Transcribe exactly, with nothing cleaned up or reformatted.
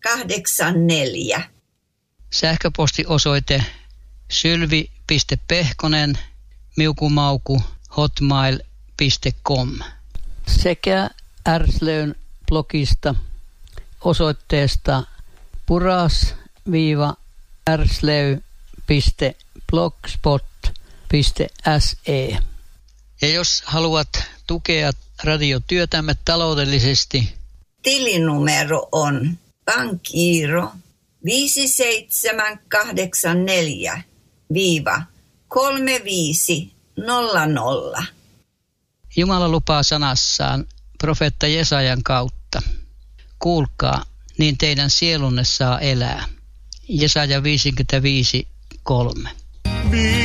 kahdeksankymmentäneljä. Sähköpostiosoite sylvi piste pehkonen miukumauku hotmail piste com sekä Ärslön blogista osoitteesta puras-ärslöy piste blogspot piste se. Ja jos haluat tukea radiotyötämme taloudellisesti, tilinumero on pankkiiro viisi seitsemän kahdeksan neljä kolme viisi nolla nolla. Jumala lupaa sanassaan profeetta Jesajan kautta. Kuulkaa, niin teidän sielunne saa elää. Jesaja viisikymmentäviisi kolme.